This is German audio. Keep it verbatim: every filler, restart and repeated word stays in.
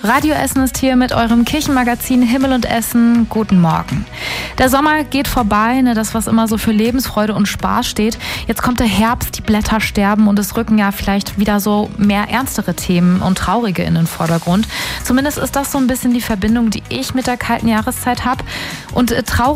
Radio Essen ist hier mit eurem Kirchenmagazin Himmel und Essen. Guten Morgen. Der Sommer geht vorbei, ne, das, was immer so für Lebensfreude und Spaß steht. Jetzt kommt der Herbst, die Blätter sterben und es rücken ja vielleicht wieder so mehr ernstere Themen und traurige in den Vordergrund. Zumindest ist das so ein bisschen die Verbindung, die ich mit der kalten Jahreszeit habe. Und äh, traurig